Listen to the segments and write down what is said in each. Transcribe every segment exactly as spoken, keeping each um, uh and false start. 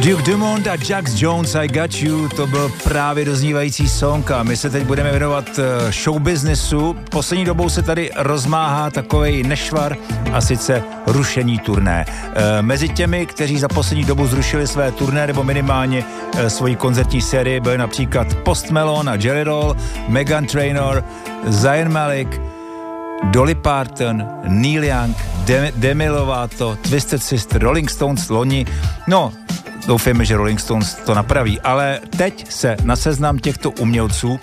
Duke Dumont a Jax Jones, I Got You, to byl právě doznívající song a my se teď budeme věnovat show businessu. Poslední dobou se tady rozmáhá takovej nešvar a sice rušení turné. E, mezi těmi, kteří za poslední dobu zrušili své turné nebo minimálně e, svoji koncertní sérii, byly například Post Malone a Jelly Roll, Meghan Trainor, Zayn Malik, Dolly Parton, Neil Young, Demi, Demi Lovato, Twisted Sister, Rolling Stones loni. No, doufejme, že Rolling Stones to napraví, ale teď se na seznam těchto umělců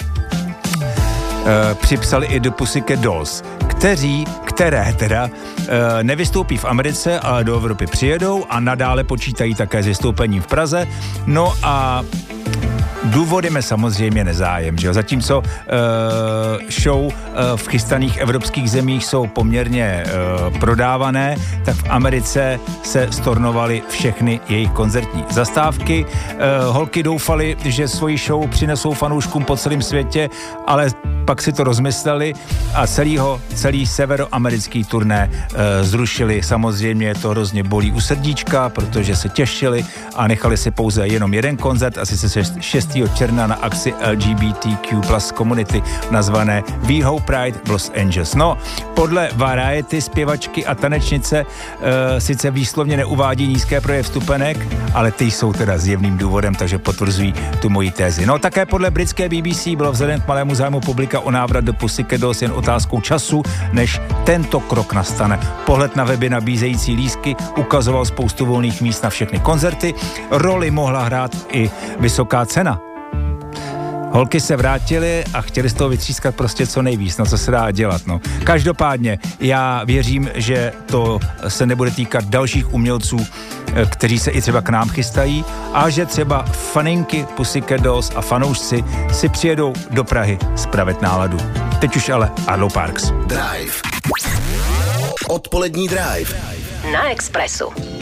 e, připsali i do Pussycat Dolls, kteří, které teda e, nevystoupí v Americe, ale do Evropy přijedou a nadále počítají také s vystoupením v Praze. No a důvodem je samozřejmě nezájem, že jo? Zatímco uh, show uh, v chystaných evropských zemích jsou poměrně uh, prodávané, tak v Americe se stornovaly všechny jejich koncertní zastávky. Uh, holky doufali, že svoji show přinesou fanouškům po celém světě, ale pak si to rozmysleli a celýho, celý severoamerický turné uh, zrušili. Samozřejmě to hrozně bolí u srdíčka, protože se těšili a nechali si pouze jenom jeden koncert, asi se šestého června na akci L G B T Q plus community nazvané We Hope Pride v Los Angeles. No, podle Variety zpěvačky a tanečnice e, sice výslovně neuvádí nízké projev vstupenek, ale ty jsou teda zjevným důvodem, takže potvrzují tu moji tézi. No, také podle britské B B C bylo vzhledem k malému zájmu publika o návrat do Pussycat Dolls jen otázkou času, než tento krok nastane. Pohled na weby nabízející lístky ukazoval spoustu volných míst na všechny koncerty. Roli mohla hrát i vysoká cena. Holky se vrátily a chtěli z toho vytřískat prostě co nejvíc, no co se dá dělat, no. Každopádně já věřím, že to se nebude týkat dalších umělců, kteří se i třeba k nám chystají a že třeba faninky Pussycat Dolls a fanoušci si přijedou do Prahy spravit náladu. Teď už ale Arlo Parks. Drive. Odpolední Drive. Na Expressu.